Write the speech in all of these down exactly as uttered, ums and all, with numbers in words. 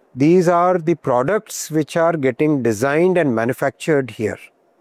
These are the products which are getting designed and manufactured here.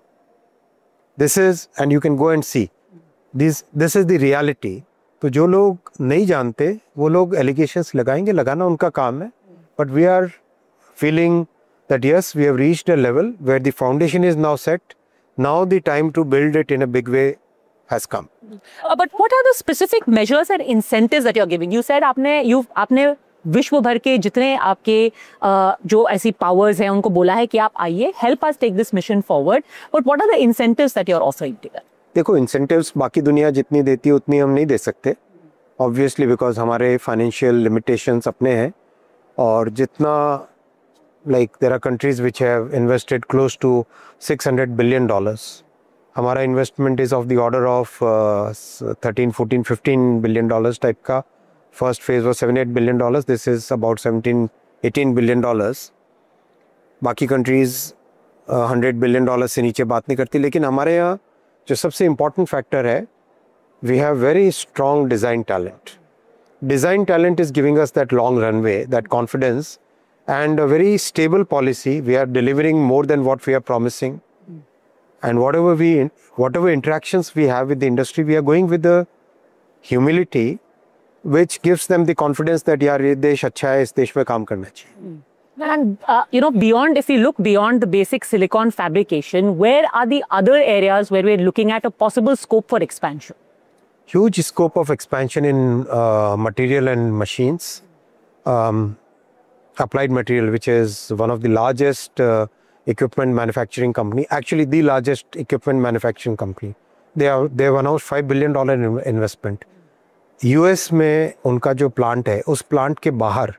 This is, and you can go and see, this, this is the reality. तो जो लोग नहीं जानते, वो लोग allegations लगाएंगे, लगाना उनका काम है. But we are feeling that yes, we have reached a level where the foundation is now set. Now the time to build it in a big way has come. Uh, but what are the specific measures and incentives that you are giving? You said आपने you आपने विश्व भर के जितने आपके uh, जो ऐसी powers हैं उनको बोला है कि आप आइए, help us take this mission forward. But what are the incentives that you are offering to them? देखो, incentives बाकी दुनिया जितनी देती है उतनी हम नहीं दे सकते. Obviously because हमारे financial limitations अपने हैं. और जितना like there are countries which have invested close to six hundred billion dollars. हमारा investment is of the order of uh, thirteen, fourteen, fifteen billion dollars type का. First phase was seven, eight billion dollars. This is about seventeen, eighteen billion dollars. बाकी countries uh, one hundred billion dollars से नीचे बात नहीं करती. लेकिन हमारे यहाँ जो सबसे important factor है, we have very strong design talent. Design talent is giving us that long runway, that confidence, and a very stable policy. We are delivering more than what we are promising. Mm. And whatever we, whatever interactions we have with the industry, we are going with the humility, which gives them the confidence that yaar ye desh acha hai, is desh mein kaam karna chahiye. And uh, you know, beyond, if you look beyond the basic silicon fabrication, where are the other areas where we're looking at a possible scope for expansion? Huge scope of expansion in uh, material and machines. Um, Applied Material, which is one of the largest uh, equipment manufacturing company, actually the largest equipment manufacturing company. They have they have announced five billion dollar investment. U S में उनका जो plant है, उस plant के बाहर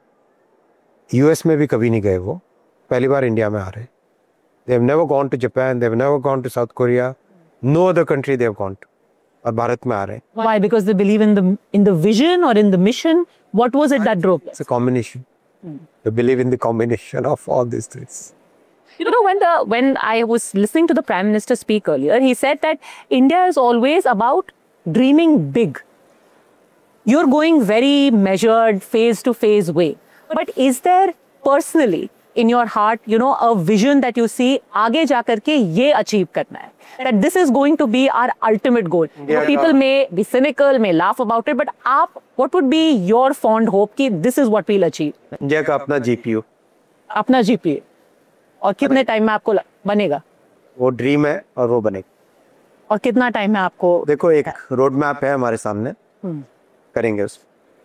U S में भी कभी नहीं गए वो, पहली बार इंडिया में आ रहे. They have never gone to Japan, they have never gone to South Korea, no other country they have gone to. और भारत में आ रहे हैं. Why? Because they believe in the in the vision or in the mission. What was it that drove? It's a combination. Hmm. They believe in the combination of all these things. You know, when the when I was listening to the Prime Minister speak earlier, he said that India is always about dreaming big. You're going very measured, phase to phase way. But is there personally in your heart, you know, a vision that you see, आगे जाकर के ये achieve करना है? That this is going to be our ultimate goal. Yeah, people may be cynical, may laugh about it, but आप, what would be your fond hope कि this is what we'll achieve? India का अपना G P U. अपना G P U. और कितने time में आपको बनेगा? वो ड्रीम है और वो बनेगा. और कितना टाइम में आपको? देखो, एक रोड मैप है हमारे सामने. करेंगे उसको.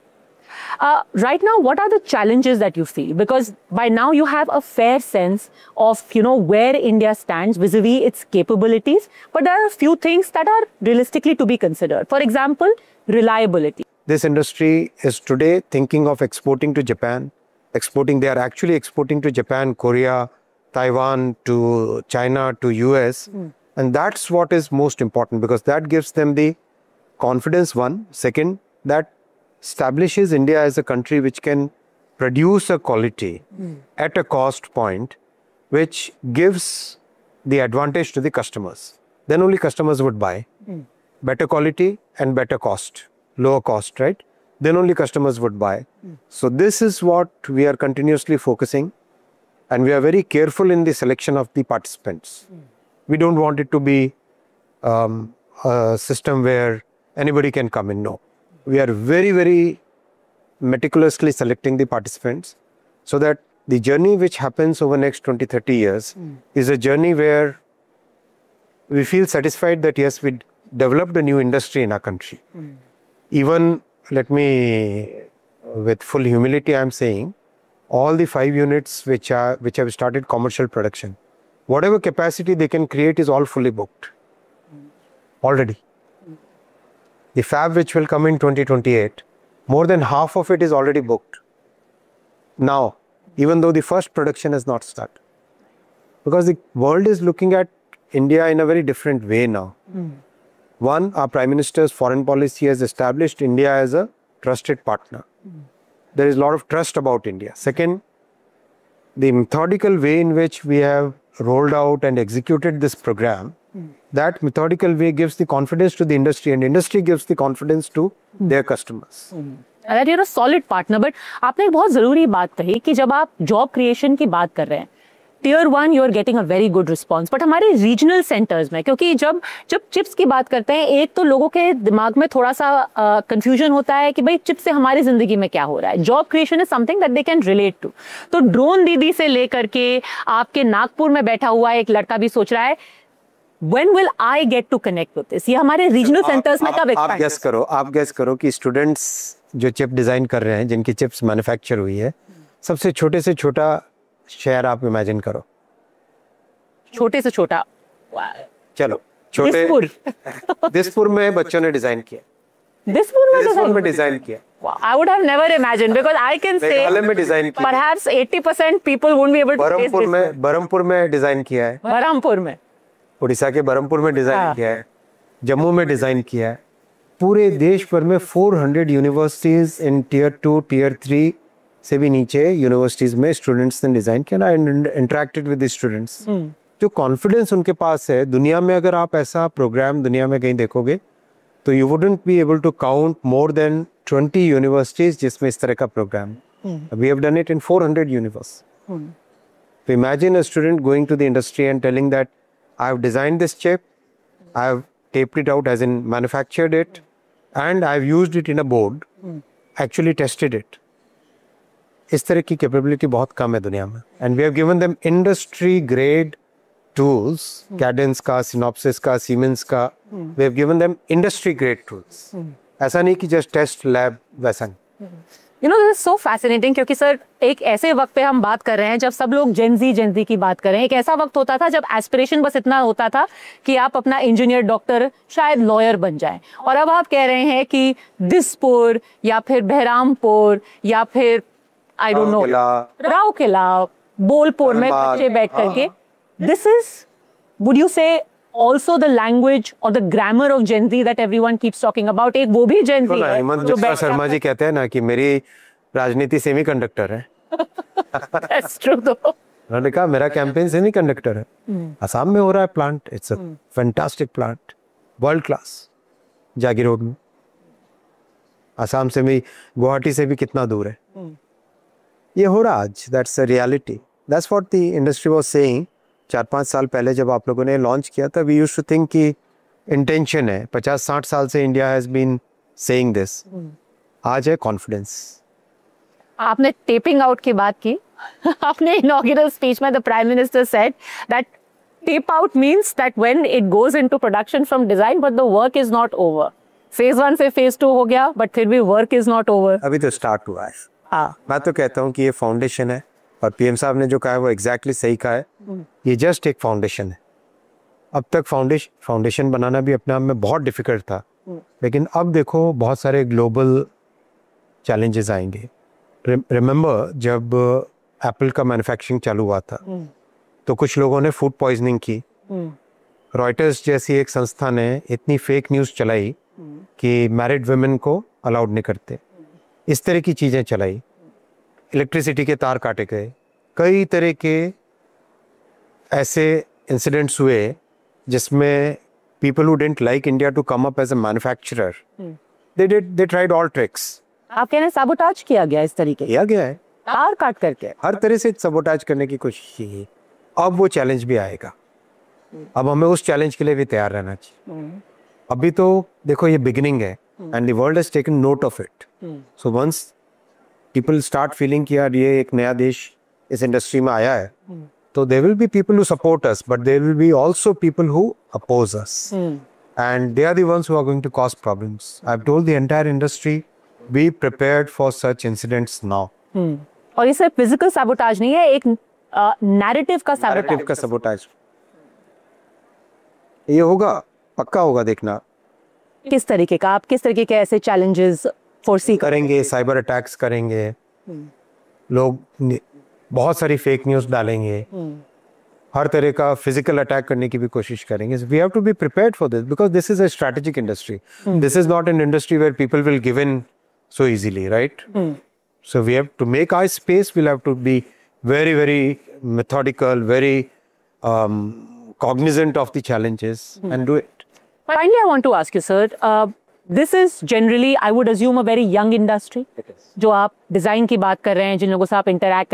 Uh, right now, what are the challenges that you feel? Because by now you have a fair sense of, you know, where India stands vis-a-vis its capabilities. But there are a few things that are realistically to be considered. For example, reliability. This industry is today thinking of exporting to Japan. Exporting, they are actually exporting to Japan, Korea, Taiwan, to China, to U S. Mm. And that's what is most important because that gives them the confidence, one. Second, that establishes India as a country which can produce a quality mm. at a cost point which gives the advantage to the customers. Then only customers would buy. Mm. Better quality and better cost, lower cost, right? Then only customers would buy. Mm. So this is what we are continuously focusing, and we are very careful in the selection of the participants. Mm. We don't want it to be um, a system where anybody can come in, no. We are very, very meticulously selecting the participants so that the journey which happens over next twenty, thirty years mm. is a journey where we feel satisfied that yes, we developed a new industry in our country. Mm. Even, let me, with full humility, I am saying, all the five units which are which have started commercial production, whatever capacity they can create is all fully booked mm. already. The fab which will come in twenty twenty-eight, more than half of it is already booked. Now, even though the first production has not started. Because the world is looking at India in a very different way now. Mm. One, our Prime Minister's foreign policy has established India as a trusted partner. Mm. There is a lot of trust about India. Second, the methodical way in which we have rolled out and executed this program, mm. that methodical way gives the confidence to the industry, and industry gives the confidence to mm. their customers. Mm. That you are a solid partner. But आपने एक बहुत जरूरी बात कही कि जब आप job creation की बात कर रहे हैं, tier one you are getting a very good response, but हमारे रीजनल सेंटर्स में, क्योंकि जब जब चिप्स की बात करते हैं, एक तो लोगों के दिमाग में थोड़ा सा कंफ्यूजन uh, होता है कि भाई चिप से हमारी जिंदगी में क्या हो रहा है. Job creation is something that they can relate to. तो ड्रोन दीदी से लेकर के आपके नागपुर में बैठा हुआ एक लड़का भी सोच रहा है when will I get to connect with this? ये हमारे रीजनल सेंटर्स में कब आप गेस करो आप गेस करो कि स्टूडेंट्स जो चिप डिजाइन कर रहे हैं, जिनकी चिप्स मैन्युफैक्चर हुई है, सबसे छोटे से छोटा शहर आप इमेजिन करो. छोटे से छोटा. चलो छोटे. दिसपुर. दिसपुर में बच्चों ने डिजाइन किया. दिसपुर में दिसपुर में डिजाइन किया. I would have never imagined, because I can say Meghalaya में डिजाइन किया. perhaps eighty percent people won't be able to taste Barhampur this. में बरहमपुर में डिजाइन किया है. बरहमपुर में, उड़ीसा के बरहमपुर में डिजाइन हाँ. किया है. जम्मू में डिजाइन किया है. पूरे देश भर में four hundred universities in tier two tier three से भी नीचे यूनिवर्सिटीज में स्टूडेंट्स ने डिजाइन किया ना, इंटरेक्टेड विद द स्टूडेंट्स. जो कॉन्फिडेंस उनके पास है, दुनिया में अगर आप ऐसा प्रोग्राम दुनिया में कहीं देखोगे तो you wouldn't be able to count more than twenty universities जिसमें इस तरह का programme. We have done it in four hundred universities. तो imagine a student going to the industry and telling that I have designed this chip, I have taped it out as in manufactured it, and I have used it in a board, actually tested it. इस तरह की capability बहुत कम है दुनिया में. And we have given them industry grade tools, Cadence का, Synopsys का, Siemens का. We have given them industry grade tools. ऐसा नहीं कि just test lab वैसा नहीं. You know, this is so fascinating, क्योंकि सर एक ऐसे वक्त पे हम बात कर रहे हैं जब सब लोग जेनजी जेनजी की बात कर रहे हैं. एक ऐसा वक्त होता था जब एस्पिरेशन बस इतना होता था कि आप अपना इंजीनियर, डॉक्टर, शायद लॉयर बन जाएं, और अब आप कह रहे हैं कि दिसपुर या फिर बहरामपुर या फिर I don't know Rourkela, Bolpur में बच्चे बैठ करके, दिस इज, वुड यू से also the language or the grammar of Gen Z that everyone keeps talking about? एक वो भी Gen Z है जो बैठ शर्मा जी कहते हैं ना कि मेरी राजनीति सेमीकंडक्टर है. That's true though. उन्होंने कहा मेरा कैंपेन सेमीकंडक्टर है. असम में हो रहा है plant. It's a fantastic plant, world class, Jagiroad में. असम से भी, गुवाहाटी से भी कितना दूर है. ये हो रहा आज. That's a reality. That's what the industry was saying. चार पाँच साल पहले जब आप लोगों ने लॉन्च किया था, वी यूज्ड टू थिंक कि इंटेंशन है. पचास साठ साल से India has been saying this. आज है कॉन्फिडेंस. आपने टेपिंग आउट की बात की. आपने इनॉग्रेटल स्पीच में the prime minister said that tape out means that when it goes into production from design, but the work is not over. Phase one से phase two हो गया, बट फिर भी वर्क इज नॉट ओवर. अभी तो start हुआ है. हाँ, मैं तो कहता हूँ कि ये फाउंडेशन है, और पीएम साहब ने जो कहा है वो एग्जैक्टली सही कहा है. ये जस्ट एक फाउंडेशन है. अब तक फाउंडेशन फाउंडेशन बनाना भी अपने आप में बहुत डिफिकल्ट था, लेकिन अब देखो बहुत सारे ग्लोबल चैलेंजेस आएंगे. रिमेंबर जब एप्पल का मैन्युफैक्चरिंग चालू हुआ था तो कुछ लोगों ने फूड पॉइजनिंग की. रॉयटर्स जैसी एक संस्था ने इतनी फेक न्यूज़ चलाई कि मैरिड वुमेन को अलाउड नहीं करते. इस तरह की चीज़ें चलाई. इलेक्ट्रिसिटी के तार काटे गए. कई तरह के ऐसे इंसिडेंट्स हुए जिसमें people who didn't like India to come up as a manufacturer, they did they tried all tricks. आप कह रहे हैं साबोटाज किया गया इस तरीके किया गया है. तार काट करके हर तरह से सबोटाज करने की कोशिश की. अब वो चैलेंज भी आएगा. अब हमें उस चैलेंज के लिए भी तैयार रहना चाहिए. अभी तो देखो ये बिगिनिंग है, and the world has taken note of it. So once people start feeling कि यार ये एक नया देश इस इंडस्ट्री में आया है, तो there will be people who support us, but there will be also people who oppose us. And they are the ones who are going to cause problems. I've told the entire industry, be prepared for such incidents now. और ये सिर्फ physical sabotage नहीं है, एक narrative का sabotage. Narrative का sabotage ये होगा, पक्का होगा. देखना किस तरीके का, आप किस तरीके के ऐसे चैलेंजेस फोरसी करेंगे. साइबर अटैक्स करेंगे, लोग बहुत सारी फेक न्यूज़ डालेंगे, हर तरह का फिजिकल अटैक करने की भी कोशिश करेंगे. We have to be prepared for this, because this is a strategic industry. This is not an industry where people will give in so easily, right? So we have to make our space. We'll have to be very, very methodical, very um, cognizant of the challenges and do it. Finally, I want to ask you, sir, uh, This is generally, I would assume, a very young industry. It is. जो आप design की बात कर रहे हैं, जिन लोगों से आप इंटरैक्ट